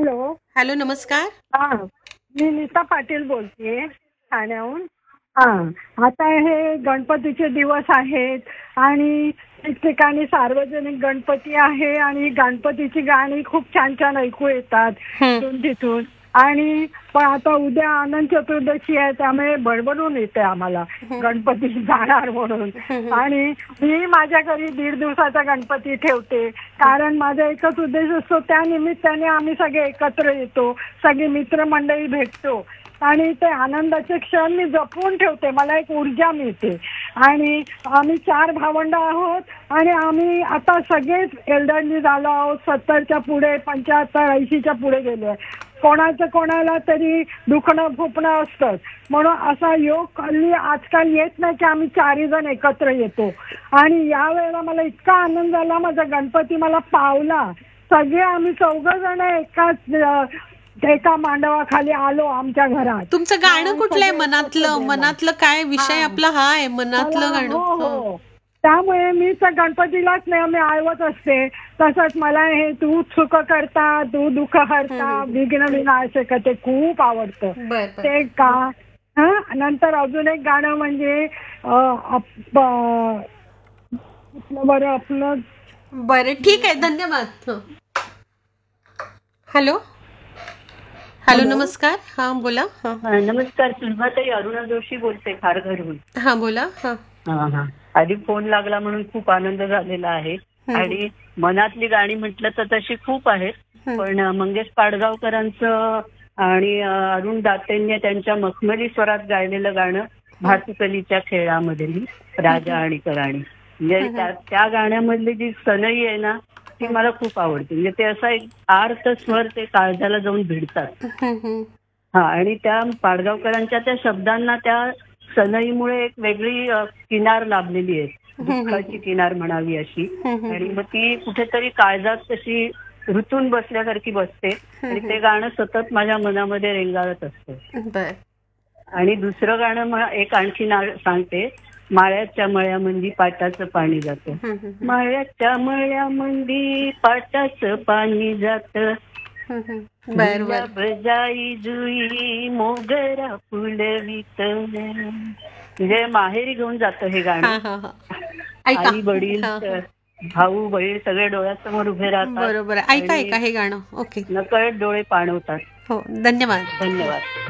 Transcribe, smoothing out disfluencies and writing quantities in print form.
Hello. Hello, नमस्कार. हा, मी नीता पाटील बोलतेय ठाण्याहून. हा, आता हे गणपतीचे दिवस आहेत आणि ठिकठिकाणी सार्वजनिक गणपती आहे आणि गणपतीची गाणी खूप छान छान ऐकू येतात हं, इथून तिथून. आणि पण आता उद्या अनंत चतुर्दशी आहे, त्यामुळे भडभडून येते आम्हाला हं, गणपती जाणार म्हणून. हं, हं. आणि मी माझ्या घरी 1.5 दिवसाचा गणपती ठेवते, कारण माझा एकच उद्देश असतो, त्या निमित्ताने आम्ही सगळे एकत्र येतो, सगळी मित्रमंडळी भेटतो आणि ते आनंदाचे क्षण मी जपून ठेवते, मला एक ऊर्जा मिळते. आणि आम्ही 4 भावंड आहोत आणि आम्ही आता सगळेच एल्डरली झालो आहोत, 70च्या पुढे, 75 80च्या पुढे गेलो आहे. कोणाचं कोणाला तरी दुखणं फुपणं असतं, म्हणून असा योग हल्ली आजकाल येत नाही की आम्ही 4 जण एकत्र येतो. आणि यावेळेला मला इतका आनंद झाला, माझा गणपती मला पावला. सगळे आम्ही 4 जण एका मांडवाखाली आलो आमच्या घरात. तुमचं गाणं आणि कुठलं आहे? सगळे एकत्र मनातलं गेलो. मनातलं काय विषय हा, आपला हा आहे, मला मनातलं गाणं. हो हं. हो, त्यामुळे मी तर गणपतीलाच नेहमी आळवत असते. तसंच मला हे तू सुख करता तू दुःख हं, हरता हं. विघ्न विनाशक ते खूप आवडतं. बर बर. ते का नंतर अजून एक गाणं म्हणजे बरं आपलं. बरं, ठीक आहे, धन्यवाद. हं. हॅलो. Hello, hello. नमस्कार. हां, बोला. हां नमस्कार, सुलभाताई अरुणा जोशी बोलते खारघरहून. हां, बोला. हां. हा. आधी फोन लागला म्हणून खूप आनंद झालेला आहे. हं, हं. आणि मनातली गाणी म्हटलं तर तशी खूप आहेत, हं. पण मंगेश पाडगावकरांचं आणि अरुण दातेंनी त्यांच्या मखमली स्वरात गायलेलं गाणं भातुकलीच्या खेळामधली राजा आणि कराणी, म्हणजे हं, हं. त्या गाण्यामधली जी सनई आहे ना, ती मला खूप आवडते. म्हणजे ते असा एक आर्त स्वर ते काळजाला जाऊन भिडतात. हं, हं. हा, आणि त्या पाडगावकरांच्या त्या शब्दांना त्या सनईमुळे एक वेगळी किनार लाभलेली आहे, हं, हं. दुःखाची किनार म्हणावी अशी. हं, हं. आणि मग ती कुठेतरी काळजात तशी रुतून बसल्यासारखी बसते आणि ते गाणं सतत माझ्या मनामध्ये रेंगाळत असतं. बर. आणि दुसरं गाणं एक आणखी सांगते, माळ्याच्या मळ्यामंदी पाटाचं पाणी जातं. हं, हं. माळ्याच्या मळ्यामंदी पाटाचं पाणी जातं, हं, हं. बर बर. बजाई जुई मोगरा फुलवित. म्हणजे माहेरी घेऊन जातं हे हां गाणं. हां हां. ऐका. आई वडील हां हां. भाऊ बहीण सगळे डोळ्यासमोर उभे राहतात बरोबर. ऐका आणि ऐका हे गाणं. ओके. नकळत डोळे पाणवतात. हो, धन्यवाद. धन्यवाद.